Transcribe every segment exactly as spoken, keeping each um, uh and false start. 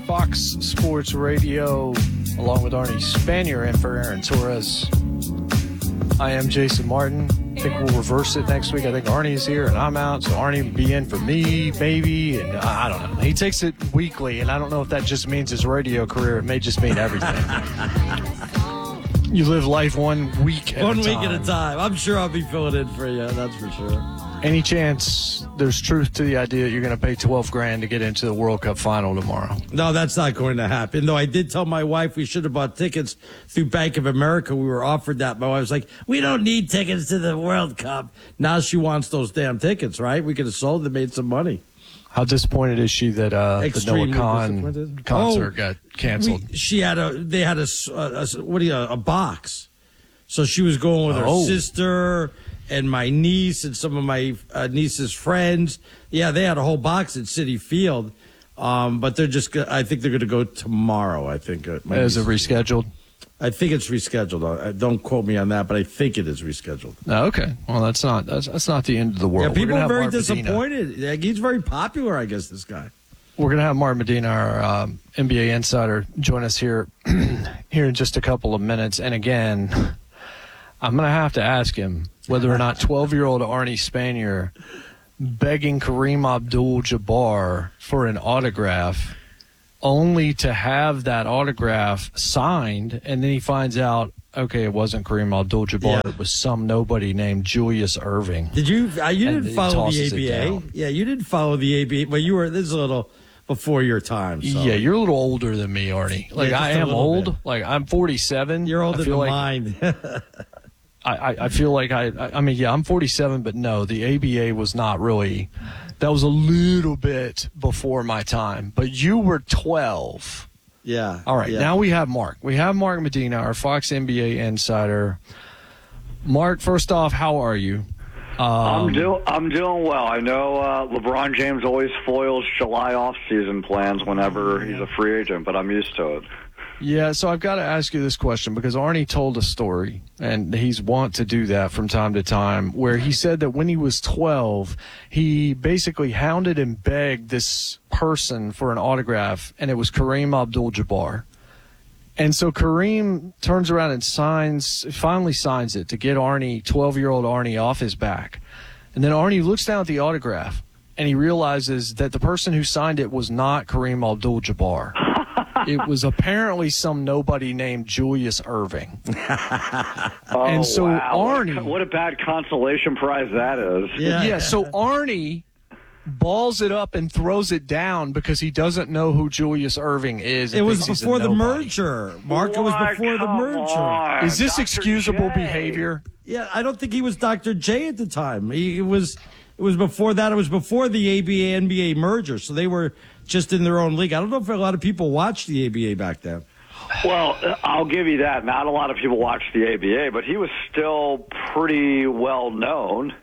Fox Sports Radio, along with Arnie Spanier and for Aaron Torres. I am Jason Martin. I think we'll reverse it next week. I think Arnie's here and I'm out, so Arnie will be in for me, maybe, and I don't know. He takes it weekly, and I don't know if that just means his radio career. It may just mean everything. You live life one week at one a time. One week at a time. I'm sure I'll be filling in for you, that's for sure. Any chance there's truth to the idea that you're going to pay twelve grand to get into the World Cup final tomorrow? No, that's not going to happen. Though I did tell my wife we should have bought tickets through Bank of America. We were offered that. My wife was like, we don't need tickets to the World Cup. Now she wants those damn tickets, right? We could have sold them, made some money. How disappointed is she that uh, the Noah Khan concert oh, got canceled? We, she had a, they had a, a, a what do you, a, a box. So she was going with her oh. sister and my niece and some of my uh, niece's friends. Yeah, they had a whole box at Citi Field. Um, but they're just, I think they're going to go tomorrow, I think. Uh, is it rescheduled? I think it's rescheduled. Uh, don't quote me on that, but I think it is rescheduled. Oh, okay. Well, that's not that's, that's not the end of the world. Yeah, people are very disappointed. Yeah, he's very popular, I guess, this guy. We're going to have Mark Medina, our um, N B A insider, join us here, here in just a couple of minutes. And again, I'm going to have to ask him whether or not twelve-year-old Arnie Spanier begging Kareem Abdul-Jabbar for an autograph only to have that autograph signed, and then he finds out, okay, it wasn't Kareem Abdul-Jabbar, yeah. It was some nobody named Julius Erving. Did you uh, – you didn't follow the A B A? Yeah, you didn't follow the A B A. Well, you were – this is a little before your time. So. Yeah, you're a little older than me, Arnie. Like, yeah, I am old. Bit. Like, I'm forty-seven. You're older than like, mine. I, I, I feel like I, I mean, yeah, I'm forty-seven, but no, the A B A was not really, that was a little bit before my time. But you were twelve. Yeah. All right, yeah. Now we have Mark. We have Mark Medina, our Fox N B A insider. Mark, first off, how are you? Um, I'm, do, I'm doing well. I know uh, LeBron James always foils July off-season plans whenever he's a free agent, but I'm used to it. Yeah, so I've got to ask you this question because Arnie told a story, and he's wont to do that from time to time, where he said that when he was twelve, he basically hounded and begged this person for an autograph, and it was Kareem Abdul-Jabbar. And so Kareem turns around and signs, finally signs it to get Arnie, twelve-year-old Arnie, off his back. And then Arnie looks down at the autograph, and he realizes that the person who signed it was not Kareem Abdul-Jabbar. It was apparently some nobody named Julius Erving. oh, and so wow. Arnie... What a bad consolation prize that is. Yeah. yeah, so Arnie balls it up and throws it down because he doesn't know who Julius Erving is. It was before the merger. Mark, it was before the merger. On. Is this Doctor excusable J. behavior? Yeah, I don't think he was Doctor J at the time. He it was... It was before that. It was before the A B A N B A merger, so they were just in their own league. I don't know if a lot of people watched the A B A back then. Well, I'll give you that. Not a lot of people watched the A B A, but he was still pretty well known.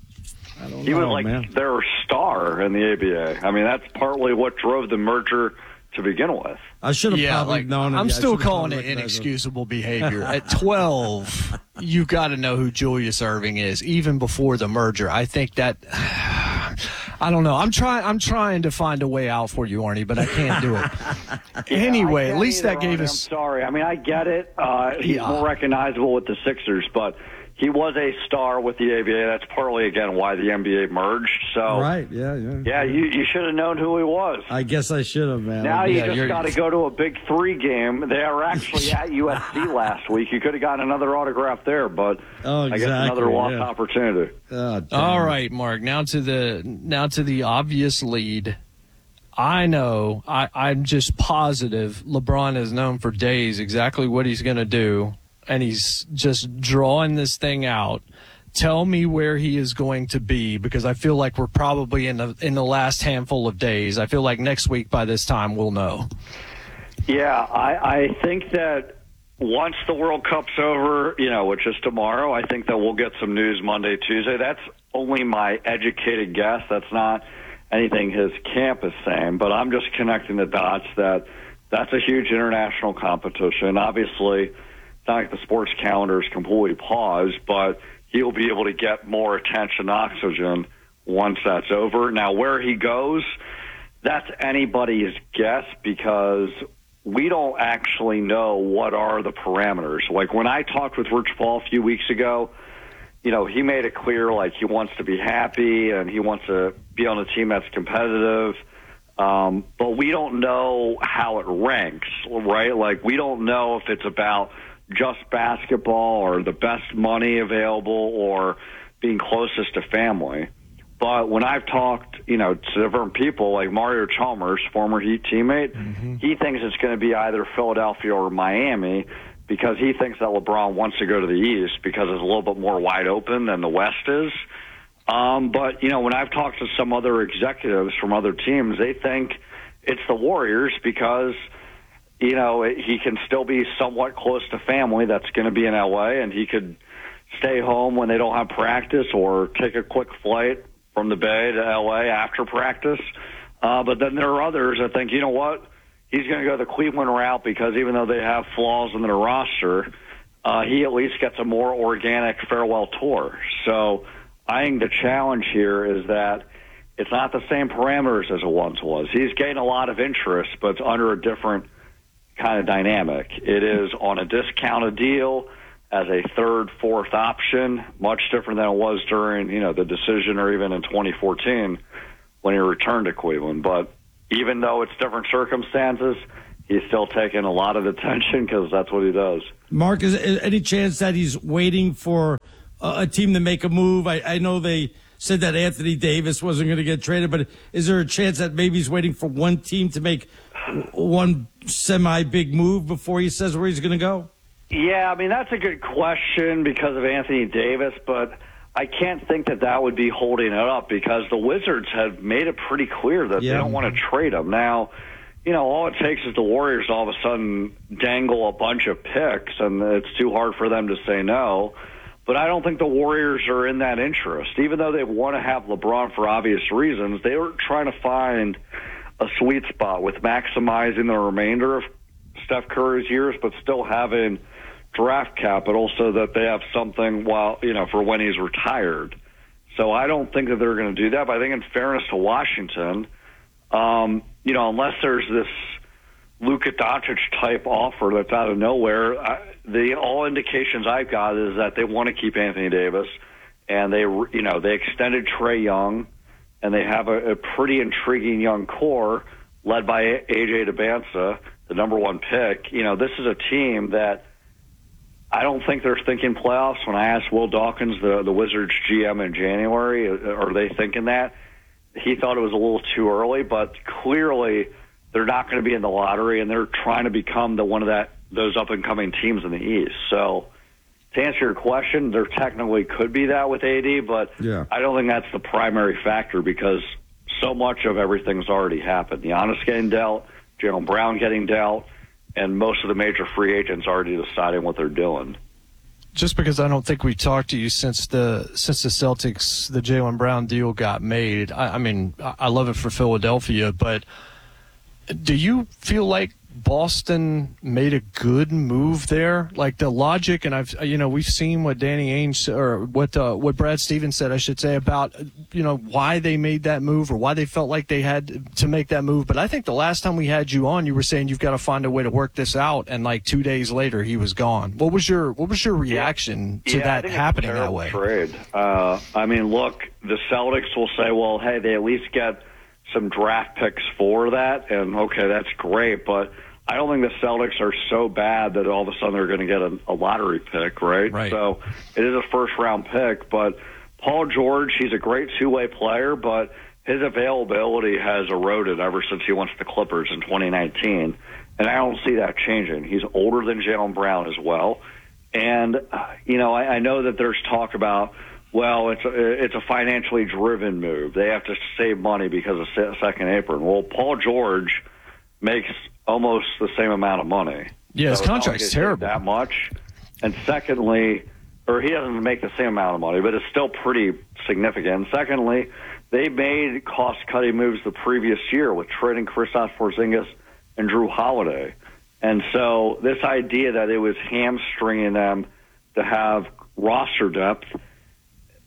I don't he know, was like man. their star in the A B A. I mean, that's partly what drove the merger to begin with. I should have yeah, probably like, known it. I'm yeah, still calling it inexcusable it. behavior. At twelve, you've got to know who Julius Erving is, even before the merger. I think that I don't know. I'm trying. I'm trying to find a way out for you, Arnie, but I can't do it. yeah, anyway, at least either, that gave Arnie. us. I'm sorry. I mean, I get it. Uh, he's yeah. more recognizable with the Sixers, but he was a star with the A B A. That's partly, again, why the N B A merged. So, right, yeah, yeah. Yeah, you, you should have known who he was. I guess I should have, man. Now you yeah, just got to go to a Big Three game. They were actually at U S C last week. You could have gotten another autograph there, but oh, exactly, I guess another lost yeah. opportunity. Oh, all right, Mark. Now to the now to the obvious lead. I know. I, I'm just positive LeBron has known for days exactly what he's going to do. And he's just drawing this thing out. Tell me where he is going to be, because I feel like we're probably in the in the last handful of days. I feel like next week by this time we'll know. Yeah, I, I think that once the World Cup's over, you know, which is tomorrow, I think that we'll get some news Monday, Tuesday. That's only my educated guess. That's not anything his camp is saying, but I'm just connecting the dots that that's a huge international competition. Obviously, it's not like the sports calendar is completely paused, but he'll be able to get more attention, oxygen, once that's over. Now, where he goes, that's anybody's guess because we don't actually know what are the parameters. Like when I talked with Rich Paul a few weeks ago, you know, he made it clear like he wants to be happy and he wants to be on a team that's competitive. Um, but we don't know how it ranks, right? Like we don't know if it's about just basketball or the best money available or being closest to family. But when I've talked, you know, to different people like Mario Chalmers, former Heat teammate, mm-hmm. he thinks it's going to be either Philadelphia or Miami because he thinks that LeBron wants to go to the East because it's a little bit more wide open than the West is. Um, but, you know, when I've talked to some other executives from other teams, they think it's the Warriors because, you know, he can still be somewhat close to family that's going to be in L A and he could stay home when they don't have practice or take a quick flight from the Bay to L A after practice. Uh, but then there are others that think, you know what, he's going to go the Cleveland route because even though they have flaws in their roster, uh, he at least gets a more organic farewell tour. So I think the challenge here is that it's not the same parameters as it once was. He's gained a lot of interest, but it's under a different kind of dynamic. It is on a discounted deal as a third, fourth option, much different than it was during, you know, the decision or even in twenty fourteen when he returned to Cleveland. But even though it's different circumstances, he's still taking a lot of attention because that's what he does. Mark, is there any chance that he's waiting for a team to make a move? I, I know they said that Anthony Davis wasn't going to get traded, but is there a chance that maybe he's waiting for one team to make one semi-big move before he says where he's going to go? Yeah, I mean, that's a good question because of Anthony Davis, but I can't think that that would be holding it up because the Wizards have made it pretty clear that yeah. they don't want to trade him. Now, you know, all it takes is the Warriors all of a sudden dangle a bunch of picks, and it's too hard for them to say no. But I don't think the Warriors are in that interest. Even though they want to have LeBron for obvious reasons, they were trying to find a sweet spot with maximizing the remainder of Steph Curry's years, but still having draft capital so that they have something while, you know, for when he's retired. So I don't think that they're going to do that. But I think in fairness to Washington, um, you know, unless there's this Luka Doncic type offer that's out of nowhere, I, the all indications I've got is that they want to keep Anthony Davis, and they, you know, they extended Trae Young, and they have a, a pretty intriguing young core led by A J Debinsa, the number one pick. You know, this is a team that I don't think they're thinking playoffs. When I asked Will Dawkins, the, the Wizards G M in January, are they thinking that? He thought it was a little too early, but clearly they're not going to be in the lottery, and they're trying to become the one of that those up-and-coming teams in the East. So to answer your question, there technically could be that with A D, but yeah. I don't think that's the primary factor because so much of everything's already happened. Giannis getting dealt, Jaylen Brown getting dealt, and most of the major free agents already deciding what they're doing. Just because I don't think we talked to you since the since the Celtics, the Jaylen Brown deal got made. I, I mean, I love it for Philadelphia, but do you feel like Boston made a good move there? Like the logic, and I've, you know, we've seen what Danny Ainge or what uh, what Brad Stevens said, I should say, about, you know, why they made that move or why they felt like they had to make that move. But I think the last time we had you on, you were saying you've got to find a way to work this out, and like two days later, he was gone. What was your what was your reaction yeah. to yeah, that happening that way? Trade. Uh, I mean, look, the Celtics will say, well, hey, they at least get some draft picks for that, and okay, that's great, but I don't think the Celtics are so bad that all of a sudden they're going to get a, a lottery pick, right? right? So it is a first-round pick, but Paul George, he's a great two-way player, but his availability has eroded ever since he went to the Clippers in twenty nineteen, and I don't see that changing. He's older than Jaylen Brown as well, and, you know, I, I know that there's talk about, well, it's a, it's a financially driven move. They have to save money because of second apron. Well, Paul George makes almost the same amount of money. Yeah, his so contract's terrible. That much. And secondly, or he doesn't make the same amount of money, but it's still pretty significant. And secondly, they made cost-cutting moves the previous year with trading Kristaps Porzingis and Drew Holiday. And so this idea that it was hamstringing them to have roster depth,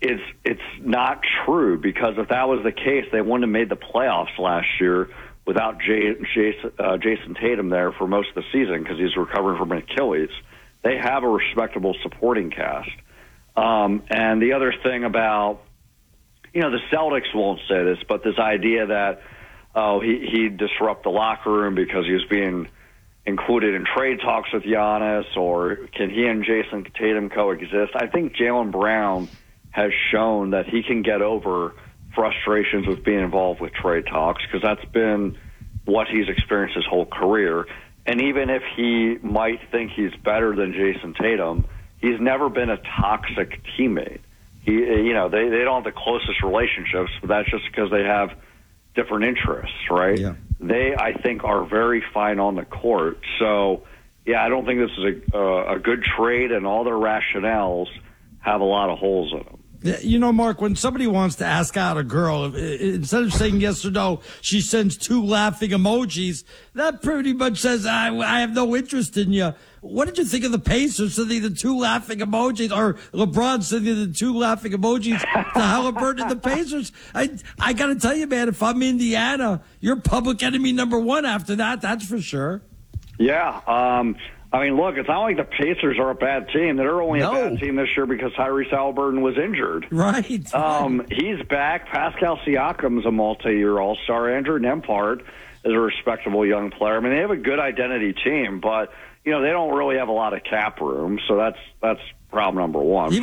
it's it's not true, because if that was the case, they wouldn't have made the playoffs last year without Jay, Jason, uh, Jason Tatum there for most of the season because he's recovering from an Achilles. They have a respectable supporting cast. Um, and the other thing about, you know, the Celtics won't say this, but this idea that, oh, he, he'd disrupt the locker room because he was being included in trade talks with Giannis, or can he and Jason Tatum coexist? I think Jaylen Brown has shown that he can get over frustrations with being involved with trade talks, because that's been what he's experienced his whole career. And even if he might think he's better than Jason Tatum, he's never been a toxic teammate. He, you know, they, they don't have the closest relationships, but that's just because they have different interests, right? Yeah. They, I think, are very fine on the court. So, yeah, I don't think this is a, uh, a good trade, and all their rationales have a lot of holes in them. You know, Mark, when somebody wants to ask out a girl, instead of saying yes or no, she sends two laughing emojis. That pretty much says, I, I have no interest in you. What did you think of the Pacers sending the two laughing emojis, or LeBron sending the two laughing emojis to Halliburton and the Pacers? I, I got to tell you, man, if I'm Indiana, you're public enemy number one after that, that's for sure. Yeah, um... I mean, look, it's not like the Pacers are a bad team. They're only No. a bad team this year because Tyrese Halliburton was injured. Right. Um, he's back. Pascal Siakam's a multi-year All-Star. Andrew Nembhard is a respectable young player. I mean, they have a good identity team, but, you know, they don't really have a lot of cap room, so that's that's problem number one.